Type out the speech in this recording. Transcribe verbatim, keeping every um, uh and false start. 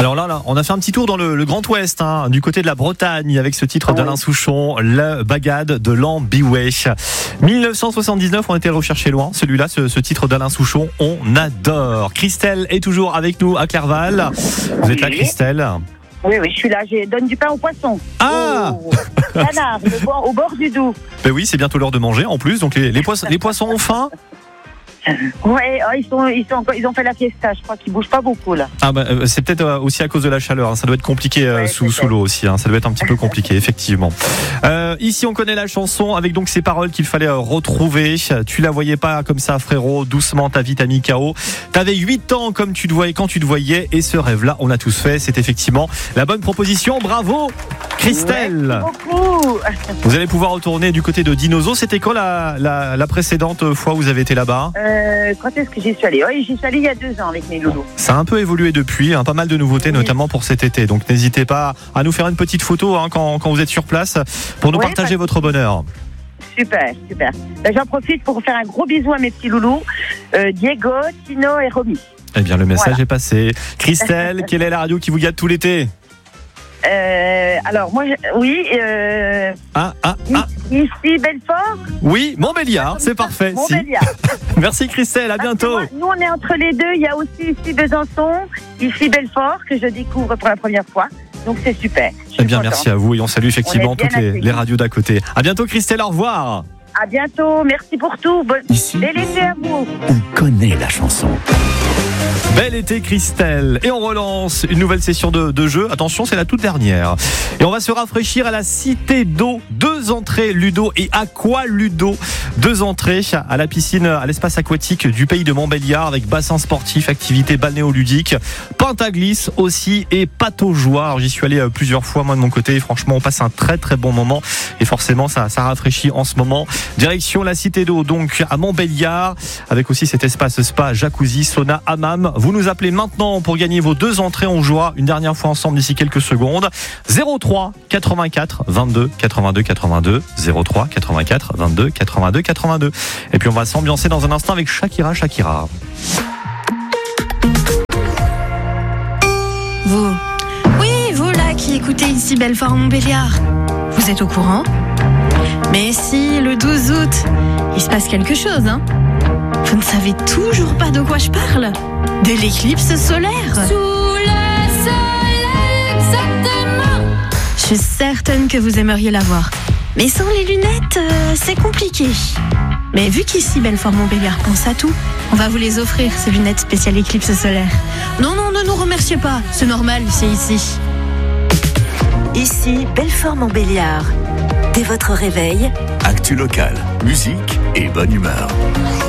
Alors là, là, on a fait un petit tour dans le, le Grand Ouest, hein, du côté de la Bretagne, avec ce titre d'Alain Souchon, Le Bagad de l'Ambiway. dix-neuf cent soixante-dix-neuf, on était le rechercher loin. Celui-là, ce, ce titre d'Alain Souchon, on adore. Christelle est toujours avec nous à Clerval. Vous êtes là, Christelle ? Oui, oui, je suis là. Je donne du pain aux poissons. Ah au canard, au bord, au bord du Doubs. Ben oui, c'est bientôt l'heure de manger en plus. Donc les, les, poissons, les poissons ont faim. Ouais, oh, ils, sont, ils, sont, ils ont fait la fiesta, je crois qu'ils bougent pas beaucoup là. Ah bah, c'est peut-être aussi à cause de la chaleur, hein. Ça doit être compliqué euh, ouais, sous, sous l'eau aussi, hein. Ça doit être un petit peu compliqué, effectivement. Euh, ici, on connaît la chanson avec donc ces paroles qu'il fallait euh, retrouver. Tu la voyais pas comme ça, frérot, doucement, ta vie t'a mis K O. T'avais huit ans comme tu te voyais quand tu te voyais, et ce rêve-là, on l'a tous fait. C'est effectivement la bonne proposition. Bravo, Christelle. Merci beaucoup. Vous allez pouvoir retourner du côté de Dinozo. C'était quand la, la, la précédente fois où vous avez été là-bas ? Euh, quand est-ce que j'y suis allée ? Oui, j'y suis allée il y a deux ans avec mes loulous. Ça a un peu évolué depuis, hein, pas mal de nouveautés, oui. Notamment pour cet été. Donc n'hésitez pas à nous faire une petite photo hein, quand, quand vous êtes sur place pour nous oui, partager votre bonheur. Super, super. Ben, j'en profite pour faire un gros bisou à mes petits loulous, euh, Diego, Tino et Romy. Eh bien, le message voilà. est passé. Christelle, quelle est la radio qui vous gâte tout l'été ? Euh, alors moi, je, oui. Euh, ah, ah, ah. Ici Belfort. Oui, Montbéliard, c'est parfait. Montbéliard. Si. Merci Christelle, à bientôt. Moi, nous, on est entre les deux. Il y a aussi ici Besançon, ici Belfort que je découvre pour la première fois. Donc c'est super. Eh bien, merci à vous et on salue effectivement on toutes les, les radios d'à côté. À bientôt Christelle, au revoir. À bientôt, merci pour tout. Bonne... Ici, bel été à vous. On connaît la chanson. Bel été Christelle. Et on relance une nouvelle session de, de jeu. Attention, c'est la toute dernière. Et on va se rafraîchir à la Cité d'eau. Deux entrées Ludo et Aqua Ludo. Deux entrées à la piscine, à l'espace aquatique du pays de Montbéliard avec bassin sportif, activités balnéoludiques, pentaglisse aussi et pataugeoire. Alors, j'y suis allé plusieurs fois moi de mon côté. Et franchement, on passe un très très bon moment. Et forcément, ça, ça rafraîchit en ce moment. Direction la Cité d'eau, donc à Montbéliard, avec aussi cet espace spa, jacuzzi, sauna, hammam. Vous nous appelez maintenant pour gagner vos deux entrées. On jouera une dernière fois ensemble d'ici quelques secondes. zéro trois quatre-vingt-quatre vingt-deux quatre-vingt-deux quatre-vingt-deux zéro trois quatre-vingt-quatre vingt-deux quatre-vingt-deux quatre-vingt-deux. Et puis on va s'ambiancer dans un instant avec Shakira Shakira. Vous, oui, vous là qui écoutez ici Belfort Montbéliard, vous êtes au courant ? Mais si, le douze août, il se passe quelque chose, hein ? Vous ne savez toujours pas de quoi je parle ? De l'éclipse solaire. Sous le soleil, exactement. Je suis certaine que vous aimeriez la voir. Mais sans les lunettes, euh, c'est compliqué. Mais vu qu'ici, Belfort Montbéliard pense à tout, on va vous les offrir, ces lunettes spéciales éclipse solaire. Non, non, ne nous remerciez pas, c'est normal, c'est ici. Ici, Belfort Montbéliard. Dès votre réveil, actu local, musique et bonne humeur.